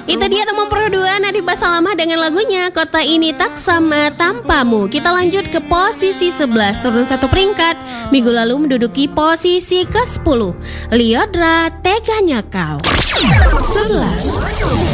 Itu dia teman perdua Nadif Basalamah dengan lagunya Kota Ini Tak Sama Tanpamu. Kita lanjut ke posisi 11, turun 1 peringkat. Minggu lalu menduduki posisi ke-10. Lyodra, Teganya Kau. 11.